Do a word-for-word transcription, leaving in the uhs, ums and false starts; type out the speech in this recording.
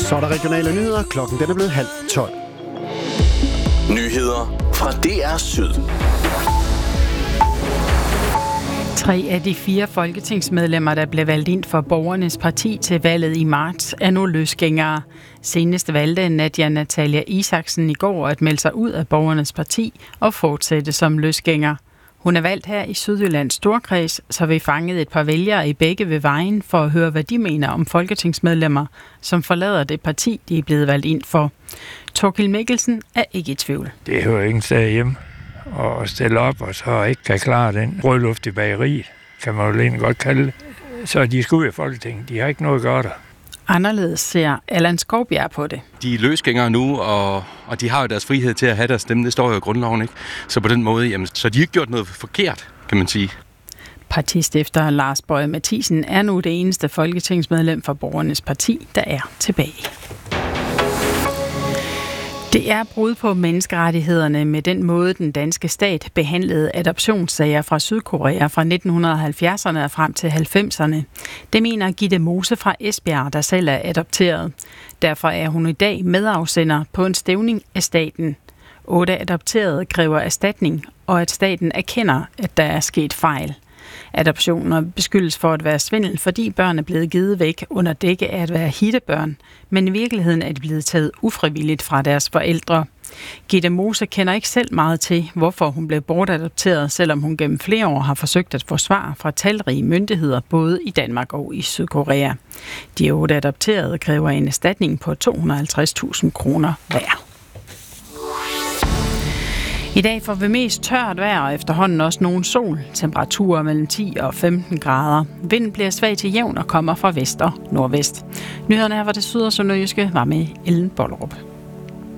Så er der regionale nyheder. Klokken den er blevet halv tolv. Nyheder fra D R Syd. Tre af de fire folketingsmedlemmer, der blev valgt ind for Borgernes Parti til valget i marts, er nu løsgængere. Senest valgte Nadia Natalia Isaksen i går at melde sig ud af Borgernes Parti og fortsætte som løsgænger. Hun er valgt her i Sydjyllands Storkreds, så vi fangede et par vælgere i begge ved vejen for at høre, hvad de mener om folketingsmedlemmer, som forlader det parti, de er blevet valgt ind for. Torkild Mikkelsen er ikke i tvivl. Det hører ingen sted hjemme at stille op, og så ikke kan klare den rød luft i bageriet, kan man jo egentlig godt kalde det. Så de skal ud af Folketinget. De har ikke noget at gøre der. Anderledes ser Allan Skovbjerg på det. De er løsgængere nu, og, og de har jo deres frihed til at have deres stemme. Det står jo i grundloven, ikke? Så på den måde, jamen, så de har ikke gjort noget forkert, kan man sige. Partistifter Lars Boje Mathiesen er nu det eneste folketingsmedlem for Borgernes Parti, der er tilbage. Det er brud på menneskerettighederne med den måde, den danske stat behandlede adoptionssager fra Sydkorea fra nitten halvfjerdserne og frem til halvfemserne. Det mener Gitte Mose fra Esbjerg, der selv er adopteret. Derfor er hun i dag medafsender på en stævning af staten. Otte adopterede kræver erstatning, og at staten erkender, at der er sket fejl. Adoptioner beskyldes for at være svindel, fordi børn er blevet givet væk under dække af at være hittebørn, men i virkeligheden er de blevet taget ufrivilligt fra deres forældre. Gitte Mose kender ikke selv meget til, hvorfor hun blev bortadopteret, selvom hun gennem flere år har forsøgt at få svar fra talrige myndigheder, både i Danmark og i Sydkorea. De otte adopterede kræver en erstatning på to hundrede og halvtreds tusind kroner hver. I dag får vi mest tørt vejr og efterhånden også nogen sol. Temperaturer mellem ti og femten grader. Vinden bliver svag til jævn og kommer fra vest og nordvest. Nyhederne her var det syd- og sønderjyske var med Ellen Bollerup.